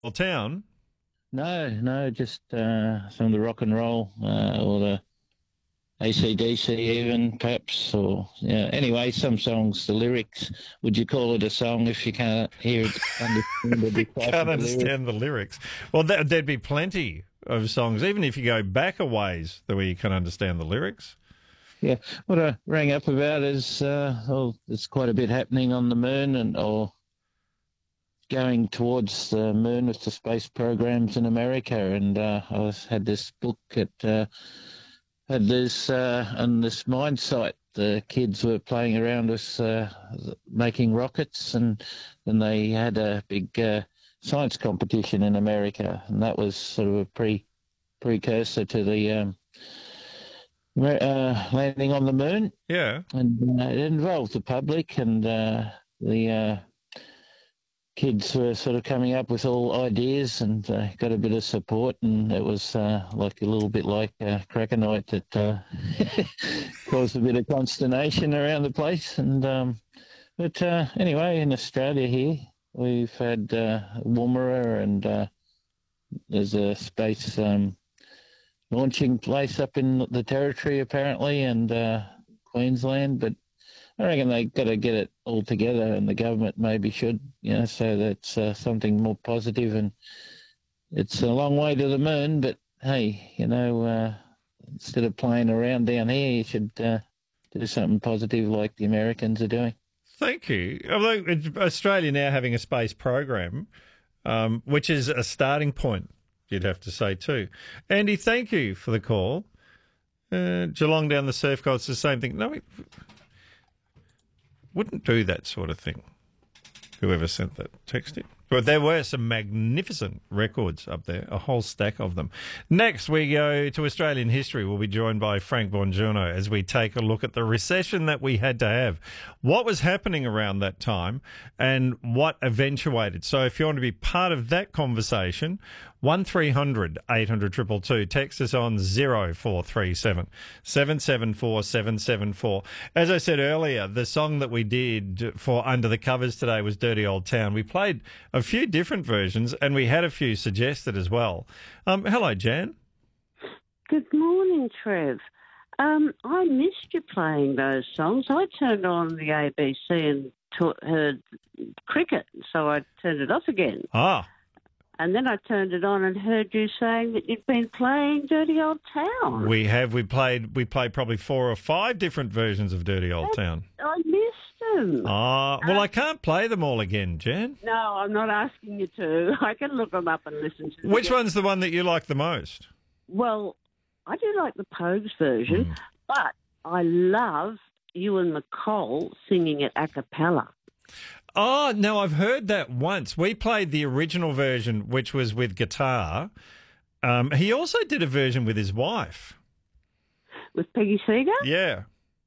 Well, town. No, just some of the rock and roll or the AC/DC even, perhaps. Or yeah. Anyway, some songs, the lyrics. Would you call it a song if you can't hear it, understand or decipher Can't the lyrics? understand the lyrics. Well, there'd be plenty of songs, even if you go back a ways, the way you can understand the lyrics. Yeah. What I rang up about is, there's quite a bit happening on the moon or going towards the moon with the space programs in America. And had this book had this on this mine site. The kids were playing around with making rockets, and then they had a big science competition in America, and that was sort of a precursor to the landing on the moon. Yeah. And it involved the public, and the kids were sort of coming up with all ideas, and got a bit of support, and it was like a little bit like Krakenite that caused a bit of consternation around the place. And but anyway, in Australia here, we've had Woomera, and there's a space launching place up in the Territory apparently, and Queensland, but I reckon they got to get it all together, and the government maybe should, so that's something more positive. And it's a long way to the moon, but hey, instead of playing around down here, you should do something positive like the Americans are doing. Thank you. Although Australia now having a space program, which is a starting point, you'd have to say too. Andy, thank you for the call. Geelong down the surf coast, the same thing. No, we wouldn't do that sort of thing. Whoever sent that text in. But there were some magnificent records up there, a whole stack of them. Next, we go to Australian history. We'll be joined by Frank Bongiorno as we take a look at the recession that we had to have, what was happening around that time, and what eventuated. So if you want to be part of that conversation, 1300 800 222. Text us on 0437 774 774. As I said earlier, the song that we did for Under the Covers today was Dirty Old Town. We played a few different versions, and we had a few suggested as well. Hello, Jan. Good morning, Trev. I missed you playing those songs. I turned on the ABC and heard cricket, so I turned it off again. Ah. And then I turned it on and heard you saying that you'd been playing Dirty Old Town. We have. We played probably 4 or 5 different versions of Dirty Old Town. I missed them. Well, I can't play them all again, Jan. No, I'm not asking you to. I can look them up and listen to them. Which one's the one that you like the most? Well, I do like the Pogues version, but I love Ewan McColl singing it a cappella. Oh, no, I've heard that once. We played the original version, which was with guitar. He also did a version with his wife. With Peggy Seeger? Yeah.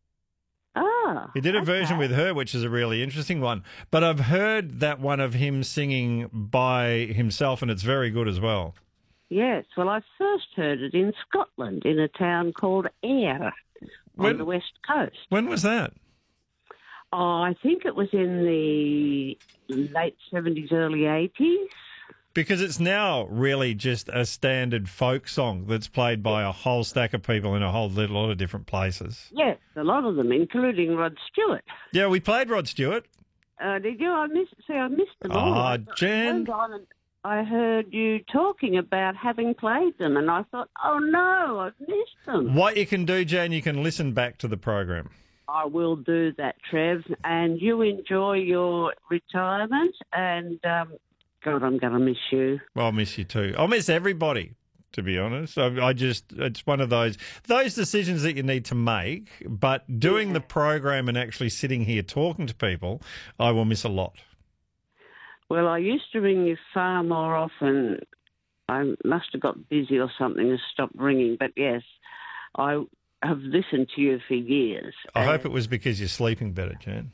Ah. He did a version with her, which is a really interesting one. But I've heard that one of him singing by himself, and it's very good as well. Yes. Well, I first heard it in Scotland, in a town called Ayr on the west coast. When was that? Oh, I think it was in the late 70s, early 80s. Because it's now really just a standard folk song that's played by a whole stack of people in a whole lot of different places. Yes, a lot of them, including Rod Stewart. Yeah, we played Rod Stewart. Did you? I missed them all. Jan. I heard you talking about having played them, and I thought, oh no, I've missed them. What you can do, Jan, you can listen back to the program. I will do that, Trev, and you enjoy your retirement, and God, I'm going to miss you. Well, I'll miss you too. I'll miss everybody, to be honest. It's one of those decisions that you need to make, but doing the program and actually sitting here talking to people, I will miss a lot. Well, I used to ring you far more often. I must have got busy or something and stopped ringing, but yes, I have listened to you for years. I hope it was because you're sleeping better, Jan.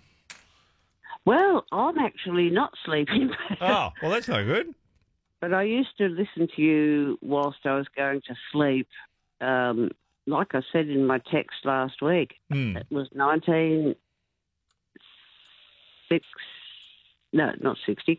Well, I'm actually not sleeping better. Oh, well, that's no good. But I used to listen to you whilst I was going to sleep. Like I said in my text last week, It was 1960. no, not 60,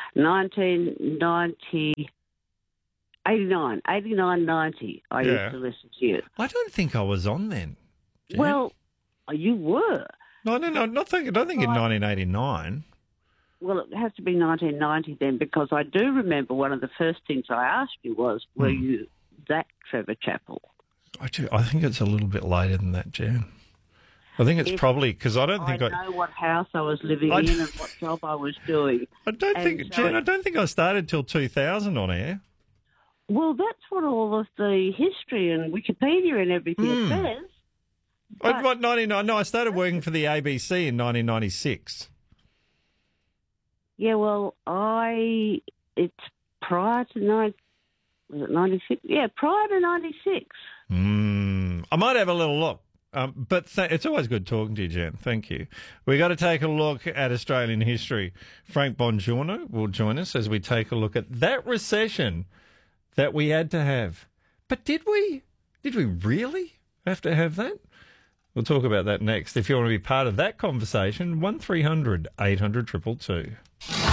1990, 89, 90, I Yeah. used to listen to you. I don't think I was on then. Jan. Well, you were. No, I don't think in 1989. Well, it has to be 1990 then, because I do remember one of the first things I asked you was, were you that Trevor Chappell? I think it's a little bit later than that, Jan. I think it's probably because I don't think I know what house I was living in and what job I was doing. I don't think, Jan, I don't think I started till 2000 on air. Well, that's what all of the history and Wikipedia and everything says. What, 99? No, I started working for the ABC in 1996. Yeah, well, it's prior to was it 96? Yeah, prior to 96. I might have a little look. But it's always good talking to you, Jan. Thank you. We've got to take a look at Australian history. Frank Bongiorno will join us as we take a look at that recession that we had to have. But did we really have to have that? We'll talk about that next. If you want to be part of that conversation, 1300 800 222.